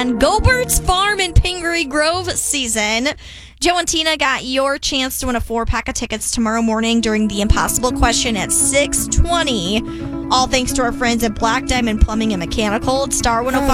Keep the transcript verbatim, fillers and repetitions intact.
And Gobert's Farm in Pingree Grove season. Joe and Tina got your chance to win a four-pack of tickets tomorrow morning during the Impossible Question at six twenty. All thanks to our friends at Black Diamond Plumbing and Mechanical at Star one oh five.